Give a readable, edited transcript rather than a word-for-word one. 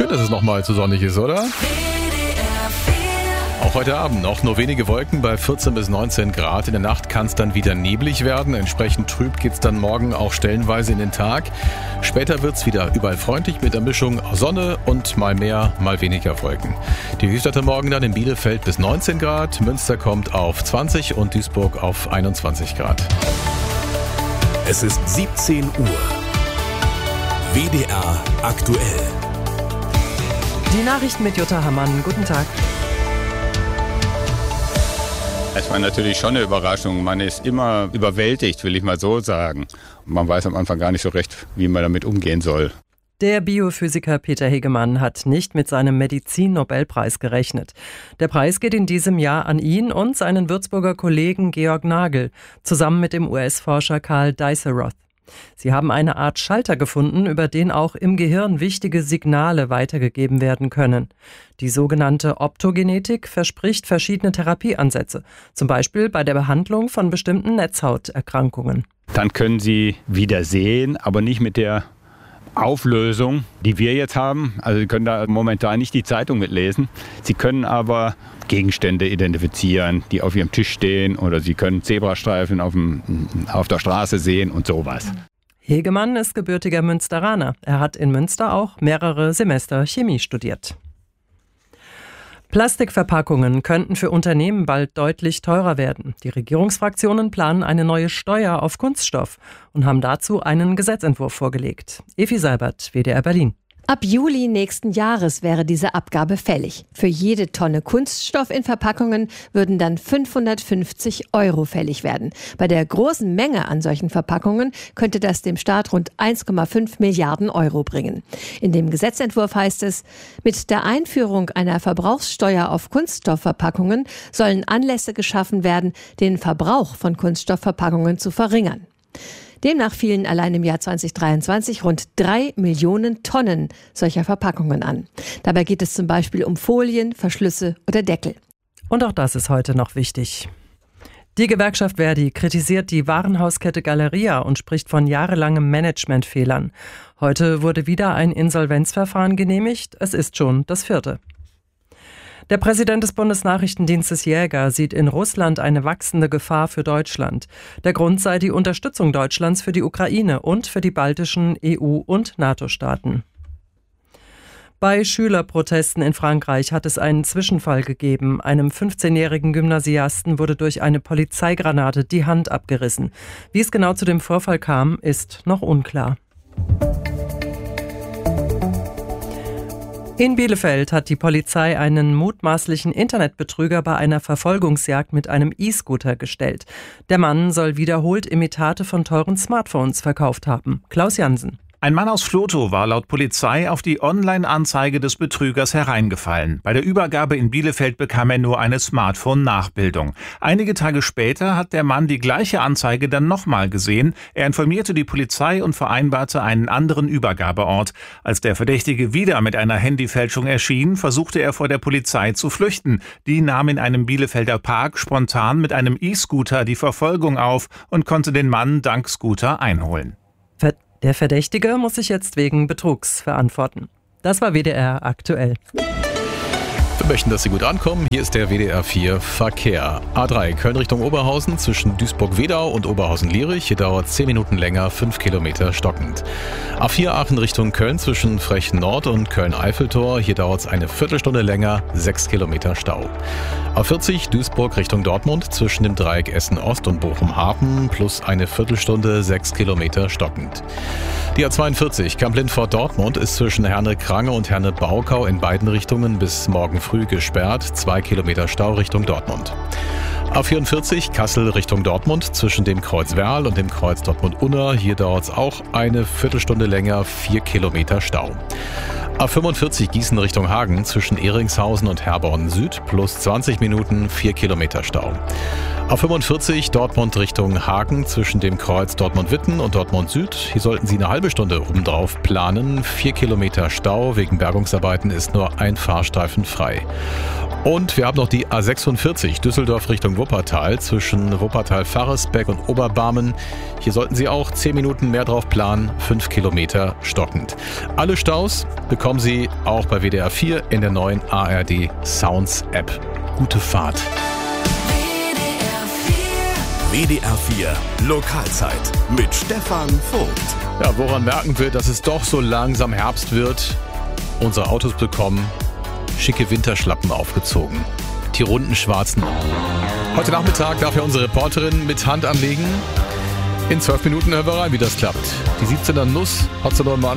schön, dass es nochmal zu sonnig ist, oder? Auch heute Abend noch nur wenige Wolken bei 14 bis 19 Grad. In der Nacht kann es dann wieder neblig werden. Entsprechend trüb geht es dann morgen auch stellenweise in den Tag. Später wird es wieder überall freundlich mit der Mischung Sonne und mal mehr, mal weniger Wolken. Die Höchstwerte morgen dann in Bielefeld bis 19 Grad. Münster kommt auf 20 und Duisburg auf 21 Grad. Es ist 17 Uhr. WDR aktuell. Die Nachrichten mit Jutta Hammann. Guten Tag. Es war natürlich schon eine Überraschung. Man ist immer überwältigt, will ich mal so sagen. Man weiß am Anfang gar nicht so recht, wie man damit umgehen soll. Der Biophysiker Peter Hegemann hat nicht mit seinem Medizin-Nobelpreis gerechnet. Der Preis geht in diesem Jahr an ihn und seinen Würzburger Kollegen Georg Nagel, zusammen mit dem US-Forscher Karl Dies-Roth. Sie haben eine Art Schalter gefunden, über den auch im Gehirn wichtige Signale weitergegeben werden können. Die sogenannte Optogenetik verspricht verschiedene Therapieansätze, zum Beispiel bei der Behandlung von bestimmten Netzhauterkrankungen. Dann können Sie wieder sehen, aber nicht mit der Auflösung, die wir jetzt haben. Also Sie können da momentan nicht die Zeitung mitlesen. Sie können aber Gegenstände identifizieren, die auf Ihrem Tisch stehen, oder Sie können Zebrastreifen auf der Straße sehen und sowas. Hegemann ist gebürtiger Münsteraner. Er hat in Münster auch mehrere Semester Chemie studiert. Plastikverpackungen könnten für Unternehmen bald deutlich teurer werden. Die Regierungsfraktionen planen eine neue Steuer auf Kunststoff und haben dazu einen Gesetzentwurf vorgelegt. Evi Seibert, WDR Berlin. Ab Juli nächsten Jahres wäre diese Abgabe fällig. Für jede Tonne Kunststoff in Verpackungen würden dann 550 € fällig werden. Bei der großen Menge an solchen Verpackungen könnte das dem Staat rund 1,5 Milliarden € bringen. In dem Gesetzentwurf heißt es, mit der Einführung einer Verbrauchssteuer auf Kunststoffverpackungen sollen Anlässe geschaffen werden, den Verbrauch von Kunststoffverpackungen zu verringern. Demnach fielen allein im Jahr 2023 rund 3 Millionen Tonnen solcher Verpackungen an. Dabei geht es zum Beispiel um Folien, Verschlüsse oder Deckel. Und auch das ist heute noch wichtig. Die Gewerkschaft Verdi kritisiert die Warenhauskette Galeria und spricht von jahrelangen Managementfehlern. Heute wurde wieder ein Insolvenzverfahren genehmigt. Es ist schon das 4. Der Präsident des Bundesnachrichtendienstes Jäger sieht in Russland eine wachsende Gefahr für Deutschland. Der Grund sei die Unterstützung Deutschlands für die Ukraine und für die baltischen EU- und NATO-Staaten. Bei Schülerprotesten in Frankreich hat es einen Zwischenfall gegeben. Einem 15-jährigen Gymnasiasten wurde durch eine Polizeigranate die Hand abgerissen. Wie es genau zu dem Vorfall kam, ist noch unklar. In Bielefeld hat die Polizei einen mutmaßlichen Internetbetrüger bei einer Verfolgungsjagd mit einem E-Scooter gestellt. Der Mann soll wiederholt Imitate von teuren Smartphones verkauft haben. Klaus Jansen. Ein Mann aus Vlotho war laut Polizei auf die Online-Anzeige des Betrügers hereingefallen. Bei der Übergabe in Bielefeld bekam er nur eine Smartphone-Nachbildung. Einige Tage später hat der Mann die gleiche Anzeige dann nochmal gesehen. Er informierte die Polizei und vereinbarte einen anderen Übergabeort. Als der Verdächtige wieder mit einer Handyfälschung erschien, versuchte er vor der Polizei zu flüchten. Die nahm in einem Bielefelder Park spontan mit einem E-Scooter die Verfolgung auf und konnte den Mann dank Scooter einholen. Der Verdächtige muss sich jetzt wegen Betrugs verantworten. Das war WDR aktuell. Wir möchten, dass Sie gut ankommen. Hier ist der WDR 4 Verkehr. A3 Köln Richtung Oberhausen zwischen Duisburg-Wedau und Oberhausen-Lierich. Hier dauert es 10 Minuten länger, 5 Kilometer stockend. A4 Aachen Richtung Köln zwischen Frechen Nord und Köln-Eiffeltor. Hier dauert es eine Viertelstunde länger, 6 Kilometer Stau. A40 Duisburg Richtung Dortmund zwischen dem Dreieck Essen-Ost und Bochum-Hafen plus eine Viertelstunde, 6 Kilometer stockend. Die A42 Kamp-Lindfort-Dortmund ist zwischen Herne-Krange und Herne-Baukau in beiden Richtungen bis morgen früh gesperrt, 2 Kilometer Stau Richtung Dortmund. A44 Kassel Richtung Dortmund zwischen dem Kreuz Werl und dem Kreuz Dortmund-Unna. Hier dauert es auch eine Viertelstunde länger, 4 Kilometer Stau. A45 Gießen Richtung Hagen zwischen Ehringshausen und Herborn Süd plus 20 Minuten, 4 Kilometer Stau. A45 Dortmund Richtung Hagen zwischen dem Kreuz Dortmund-Witten und Dortmund Süd. Hier sollten Sie eine halbe Stunde obendrauf planen. 4 Kilometer Stau. Wegen Bergungsarbeiten ist nur ein Fahrstreifen frei. Und wir haben noch die A46 Düsseldorf Richtung Wuppertal zwischen Wuppertal-Farresbeck und Oberbarmen. Hier sollten Sie auch 10 Minuten mehr drauf planen. 5 Kilometer stockend. Alle Staus bekommen bekommen Sie auch bei WDR 4 in der neuen ARD Sounds App. Gute Fahrt. WDR 4 Lokalzeit mit Stefan Vogt. Ja, woran merken wir, dass es doch so langsam Herbst wird? Unsere Autos bekommen schicke Winterschlappen aufgezogen. Die runden schwarzen. Heute Nachmittag darf ja unsere Reporterin mit Hand anlegen. In 12 Minuten hören wir rein, wie das klappt. Die 17er Nuss hat sie noch mal